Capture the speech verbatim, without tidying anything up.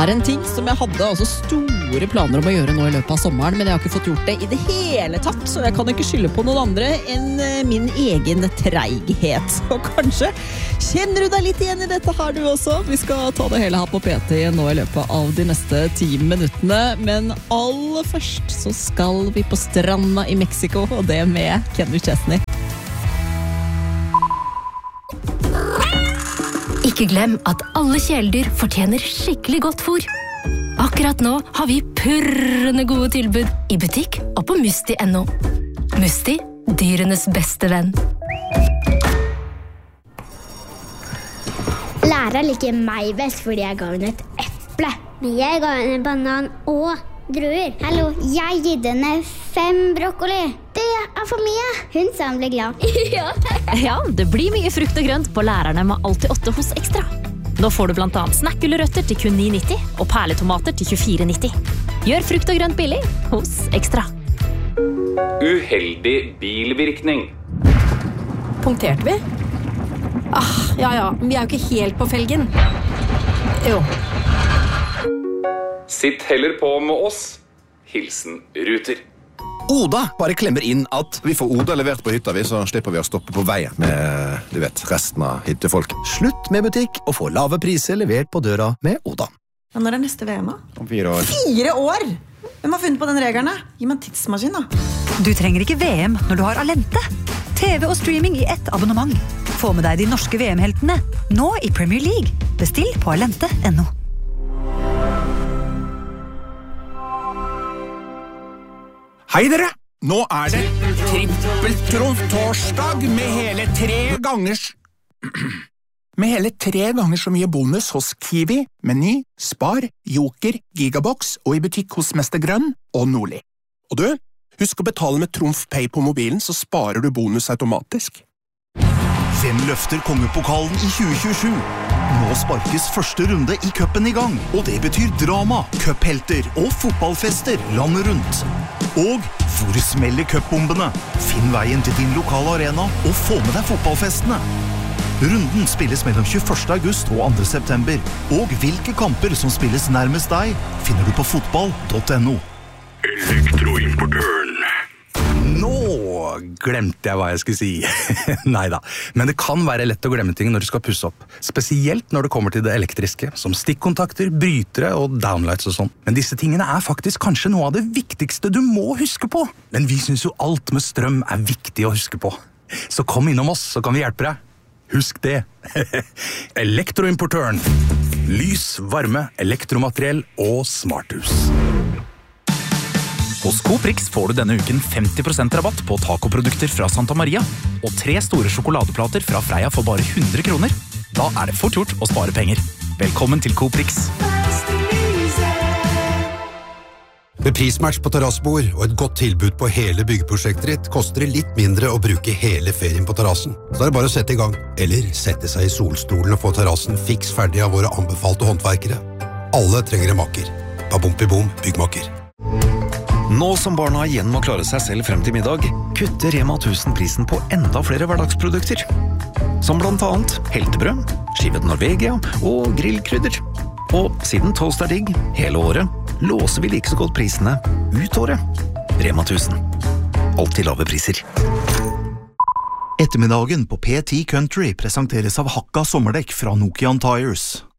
er en ting som jeg hadde altså store planer om å gjøre nå i løpet av sommeren, men jeg har ikke fått gjort det i det hele tatt, så jeg kan ikke skylde på noen andre enn min egen treighet. Og kanskje kjenner du deg litt igjen i dette her du også. Vi skal ta det hele her på P T nå i løpet av de neste ti minuttene, men aller først så skal vi på stranda i Mexico, og det med Kenny Chesney. Ikke glem at alle kjæledyr fortjener skikkelig godt fôr. Akkurat nå har vi purrende gode tilbud i butikk og på Musti punktum no. Musti, dyrenes beste venn. Læreren liker meg best fordi jeg ga henne et eple. Men jeg ga henne en banan og druer. Hallo, jeg gitt henne fem brokkoli. Det er for mye. Hun sa hun ble glad. Ja. Ja, det blir mye frukt og grønt på lærerne med alltid åtte hos Ekstra. Nå får du blant annet snakkgulrøtter til kun ni nitti og perletomater til tjuefire nitti. Gjør frukt og grønt billig hos Ekstra. Uheldig bilvirkning. Punkterte vi? Ah, ja ja, vi er jo ikke helt på felgen. Jo. Sitt heller på med oss. Hilsen Ruter. Oda bare klemmer inn at vi får Oda levert på hytta vi, så slipper vi å stoppe på veien med, du vet, resten av hyttefolk. Slutt med butikk og få lave priser levert på døra med Oda. Ja, når er neste V M da? Om fire år. Fire år? Hvem har funnet på den regelen? Gi meg en tidsmaskin da. Du trenger ikke V M når du har Alente. T V og streaming i ett abonnement. Få med deg de norske V M-heltene, nå i Premier League. Bestill på alente punktum no. Hei dere! Nå er det trippeltrumf-torsdag med hele tre gangers... med hele tre ganger så mye bonus hos Kiwi, Meny, Spar, Joker, Gigabox og i butikk hos Mester Grønn og Nordli. Og du, husk å betale med Trumf Pay på mobilen, så sparer du bonus automatisk. Hvem løfter kongepokalen i tjue tjuesju? Nå sparkes første runde i cupen i gang, og det betyr drama, cuphelter og fotballfester landet rundt. Og hvor smeller cupbombene? Finn veien til din lokale arena og få med deg fotballfestene. Runden spilles mellom tjueførste august og andre september, og hvilke kamper som spilles nærmest deg finner du på fotball punktum no. Elektroimportøren. Nå glemte jeg hva jeg skulle si. Neida, men det kan være lett å glemme ting når du skal pusse opp. Spesielt når det kommer til det elektriske, som stikkontakter, brytere og downlights og sånn. Men disse tingene er faktisk kanskje noe av det viktigste du må huske på. Men vi synes jo alt med strøm er viktig å huske på. Så kom innom oss, så kan vi hjelpe deg. Husk det. Elektroimportøren. Lys, varme, elektromateriell og smarthus. Hos Coprix får du denne uken femti prosent rabatt på tacoprodukter fra Santa Maria og tre store sjokoladeplater fra Freia for bare hundre kroner. Da er det fort gjort å spare penger. Velkommen til Coprix. Med prismatch på terrassbord og et godt tilbud på hele byggeprosjektet ditt koster det litt mindre å bruke hele ferien på terrassen. Så er det bare å sette i gang, eller sette seg i solstolen og få terrassen fiks ferdig av våre anbefalte håndverkere. Alle trenger en makker. Babumpi-bom, byggmakker. Nå som barna igjen må klare seg selv frem til middag, kutter Rema tusen prisen på enda flere hverdagsprodukter. Som blant annet heltebrød, skivet Norvegia og grillkrydder. Og siden toast er digg hele året, låser vi like så godt prisene ut året. Rema tusen. Alltid lave priser. Ettermiddagen på P ti Country presenteres av Hakka sommerdekk fra Nokian Tires.